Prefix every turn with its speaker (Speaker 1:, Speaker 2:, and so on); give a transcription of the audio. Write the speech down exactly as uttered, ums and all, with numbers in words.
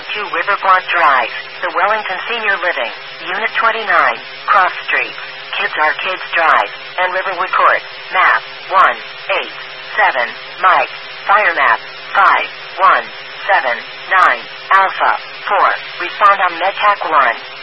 Speaker 1: two Riverport Drive, The Wellington Senior Living, Unit twenty-nine, Cross Street, Kids Are Kids Drive, and Riverwood Court. Map one eight seven, Mike. Fire map five one seven nine, Alpha four. Respond on MedTech one.